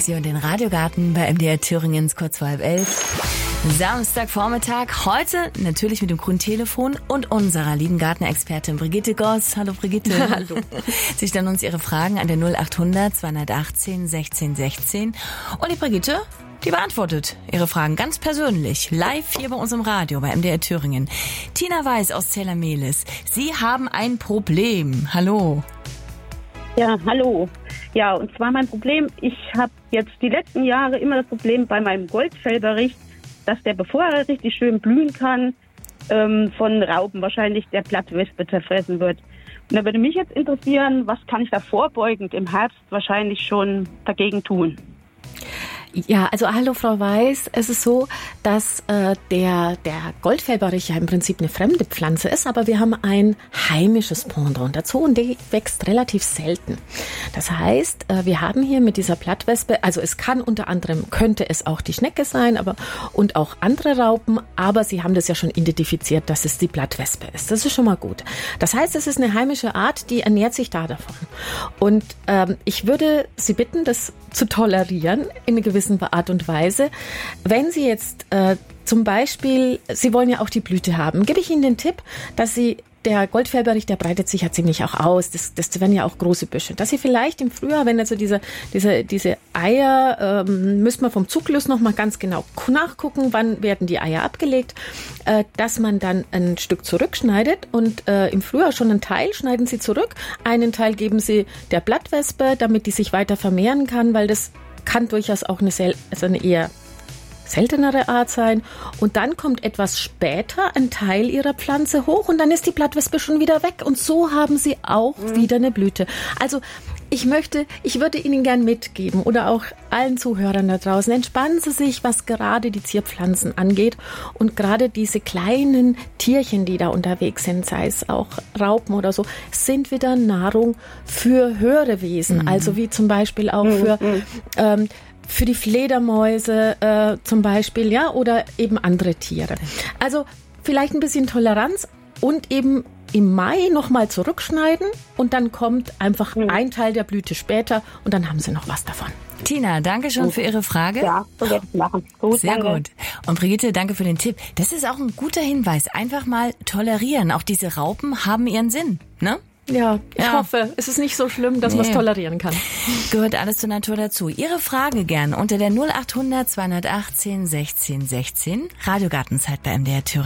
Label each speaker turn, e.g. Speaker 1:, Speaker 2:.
Speaker 1: Sie und den Radiogarten bei MDR Thüringens kurz vor 10:30. Samstagvormittag, heute natürlich mit dem grünen Telefon und unserer lieben Gartenexpertin Brigitte Goss. Hallo Brigitte.
Speaker 2: Hallo.
Speaker 1: Sie stellen uns Ihre Fragen an der 0800 218 16 16 und die Brigitte, die beantwortet Ihre Fragen ganz persönlich, live hier bei uns im Radio bei MDR Thüringen. Tina Weiß aus Zella-Mehlis, Sie haben ein Problem. Hallo.
Speaker 2: Ja, hallo. Ja, und zwar mein Problem, ich habe jetzt die letzten Jahre immer das Problem bei meinem Goldfeldbericht, dass der, bevor er richtig schön blühen kann, von Raupen wahrscheinlich der Blattwespe zerfressen wird. Und da würde mich jetzt interessieren, was kann ich da vorbeugend im Herbst wahrscheinlich schon dagegen tun?
Speaker 3: Ja, also hallo Frau Weiß. Es ist so, dass der Goldfeldbarich ja im Prinzip eine fremde Pflanze ist, aber wir haben ein heimisches Pendant dazu und der wächst relativ selten. Das heißt, wir haben hier mit dieser Blattwespe, also es kann unter anderem, könnte es auch die Schnecke sein, und auch andere Raupen, aber Sie haben das ja schon identifiziert, dass es die Blattwespe ist. Das ist schon mal gut. Das heißt, es ist eine heimische Art, die ernährt sich da davon. Und ich würde Sie bitten, das zu tolerieren in einer gewissen Art und Weise. Wenn Sie jetzt zum Beispiel, Sie wollen ja auch die Blüte haben, gebe ich Ihnen den Tipp, dass Sie, der Goldfeldbarich, der breitet sich ja ziemlich auch aus, das werden ja auch große Büsche, dass Sie vielleicht im Frühjahr, wenn also diese Eier, müssen wir vom Zyklus noch mal ganz genau nachgucken, wann werden die Eier abgelegt, dass man dann ein Stück zurückschneidet und im Frühjahr schon einen Teil schneiden Sie zurück, einen Teil geben Sie der Blattwespe, damit die sich weiter vermehren kann, weil das kann durchaus auch eine eher seltenere Art sein. Und dann kommt etwas später ein Teil Ihrer Pflanze hoch und dann ist die Blattwespe schon wieder weg. Und so haben Sie auch wieder eine Blüte. Also ich würde Ihnen gern mitgeben oder auch allen Zuhörern da draußen, entspannen Sie sich, was gerade die Zierpflanzen angeht. Und gerade diese kleinen Tierchen, die da unterwegs sind, sei es auch Raupen oder so, sind wieder Nahrung für höhere Wesen. Also wie zum Beispiel auch für die Fledermäuse zum Beispiel, ja, oder eben andere Tiere. Also vielleicht ein bisschen Toleranz und eben im Mai nochmal zurückschneiden und dann kommt einfach ein Teil der Blüte später und dann haben Sie noch was davon.
Speaker 1: Tina, danke schon für Ihre Frage.
Speaker 2: Ja, so werde ich machen. Gut,
Speaker 1: sehr
Speaker 2: danke.
Speaker 1: gut. Und Brigitte, danke für den Tipp. Das ist auch ein guter Hinweis. Einfach mal tolerieren. Auch diese Raupen haben ihren Sinn, ne?
Speaker 3: Ja, ich hoffe, es ist nicht so schlimm, dass man es tolerieren kann.
Speaker 1: Gehört alles zur Natur dazu. Ihre Frage gern unter der 0800 218 16 16. Radiogartenzeit bei MDR Thüringen.